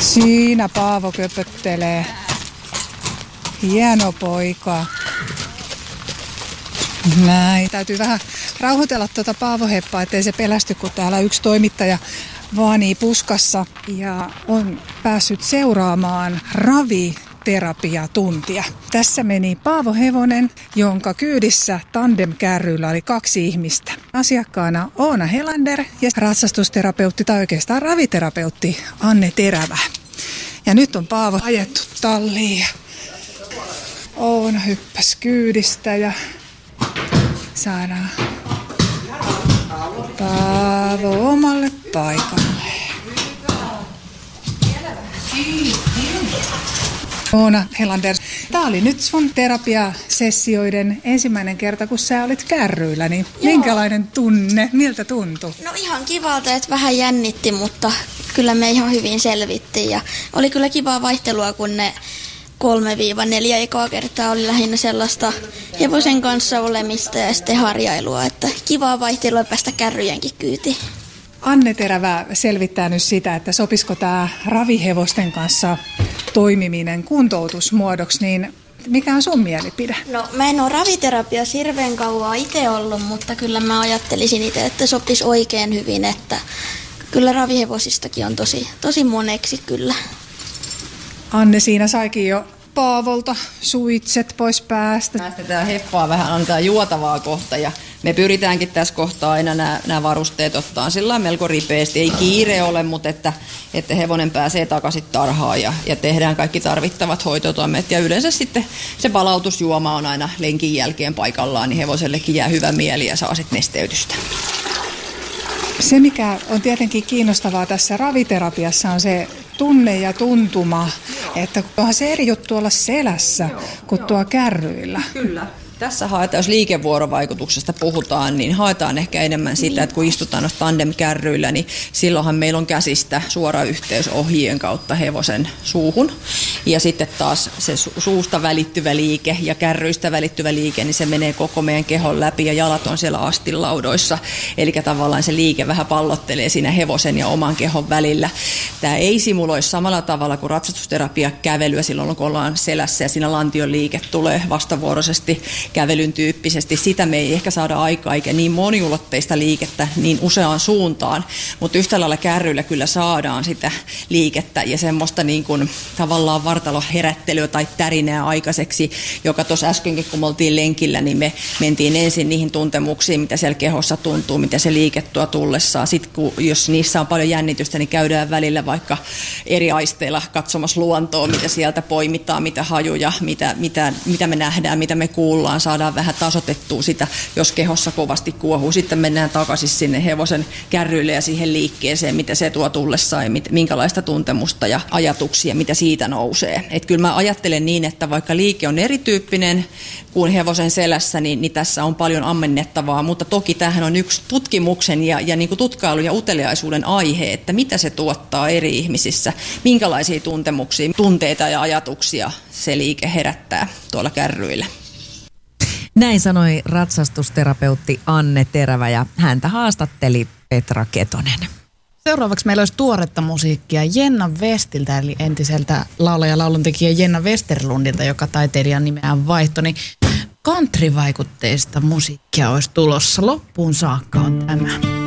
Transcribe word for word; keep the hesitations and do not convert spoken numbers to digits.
Siinä Paavo köpöttelee. Hieno poika. Näin. Täytyy vähän rauhoitella tuota Paavo-heppaa, ettei se pelästy, kun täällä yksi toimittaja vaanii puskassa ja on päässyt seuraamaan raviterapiatuntia. Tässä meni Paavo Hevonen, jonka kyydissä tandemkärryillä oli kaksi ihmistä. Asiakkaana Oona Helander ja ratsastusterapeutti tai oikeastaan raviterapeutti Anne Terävä. Ja nyt on Paavo ajettu talliin ja Oona hyppäsi kyydistä ja saadaan Paavo omalle paikalle. Oona Helander, tää oli nyt sun terapiasessioiden ensimmäinen kerta, kun sä olit kärryillä, niin Joo. Minkälainen tunne, miltä tuntui? No ihan kivalta, että vähän jännitti, mutta kyllä me ihan hyvin selvittiin ja oli kyllä kivaa vaihtelua, kun ne kolme neljä ekaa kertaa oli lähinnä sellaista hevosen kanssa olemista ja sitten harjailua, että kivaa vaihtelua päästä kärryjenkin kyytiin. Anne Terävä selvittää nyt sitä, että sopisiko tämä ravihevosten kanssa toimiminen kuntoutusmuodoksi, niin mikä on sun mielipide? No mä en ole raviterapiassa hirveän kauan itse ollut, mutta kyllä mä ajattelisin itse, että sopisi oikein hyvin, että kyllä ravihevosistakin on tosi, tosi moneksi kyllä. Anne siinä saikin jo Paavolta suitset pois päästä. Päästetään heppaa vähän, antaa juotavaa kohta ja me pyritäänkin tässä kohtaa aina nämä, nämä varusteet ottaa sillä melko ripeästi. Ei kiire ole, mutta että, että hevonen pääsee takaisin tarhaan ja, ja tehdään kaikki tarvittavat hoitotoimet. Ja yleensä sitten se palautusjuoma on aina lenkin jälkeen paikallaan, niin hevosellekin jää hyvä mieli ja saa sitten nesteytystä. Se, mikä on tietenkin kiinnostavaa tässä raviterapiassa, on se tunne ja tuntuma, että onhan se eri juttu olla selässä kuin tuo kärryillä. Kyllä. Tässä haetaan, jos liikevuorovaikutuksesta puhutaan, niin haetaan ehkä enemmän sitä, että kun istutaan noissa tandemkärryillä, niin silloinhan meillä on käsistä suora yhteys ohjien kautta hevosen suuhun. Ja sitten taas se suusta välittyvä liike ja kärryistä välittyvä liike, niin se menee koko meidän kehon läpi ja jalat on siellä astinlaudoissa. Eli tavallaan se liike vähän pallottelee siinä hevosen ja oman kehon välillä. Tämä ei simuloi samalla tavalla kuin ratsastusterapia kävelyä silloin, kun ollaan selässä ja siinä lantion liike tulee vastavuoroisesti kävelyn tyyppisesti. Sitä me ei ehkä saada aikaa, eikä niin moniulotteista liikettä niin useaan suuntaan, mutta yhtä lailla kärryillä kyllä saadaan sitä liikettä ja semmoista niin kuin tavallaan vartaloherättelyä tai tärinää aikaiseksi, joka tuossa äskenkin, kun me oltiin lenkillä, niin me mentiin ensin niihin tuntemuksiin, mitä siellä kehossa tuntuu, mitä se liike tuo tullessaan. Sitten kun, jos niissä on paljon jännitystä, niin käydään välillä vaikka eri aisteilla katsomassa luontoa, mitä sieltä poimitaan, mitä hajuja, mitä, mitä, mitä me nähdään, mitä me kuullaan, saadaan vähän tasoitettua sitä, jos kehossa kovasti kuohuu. Sitten mennään takaisin sinne hevosen kärryille ja siihen liikkeeseen, mitä se tuo tullessaan ja minkälaista tuntemusta ja ajatuksia, mitä siitä nousee. Et kyllä mä ajattelen niin, että vaikka liike on erityyppinen kuin hevosen selässä, niin, niin tässä on paljon ammennettavaa, mutta toki tämähän on yksi tutkimuksen ja, ja niin kuin tutkailun ja uteliaisuuden aihe, että mitä se tuottaa eri ihmisissä, minkälaisia tuntemuksia, tunteita ja ajatuksia se liike herättää tuolla kärryillä. Näin sanoi ratsastusterapeutti Anne Terävä ja häntä haastatteli Petra Ketonen. Seuraavaksi meillä olisi tuoretta musiikkia Jenna Westiltä, eli entiseltä laulaja- ja lauluntekijä Jenna Westerlundilta, joka taiteilijan nimeään vaihtoi. Niin country-vaikutteista musiikkia olisi tulossa. Loppuun saakka on tämä.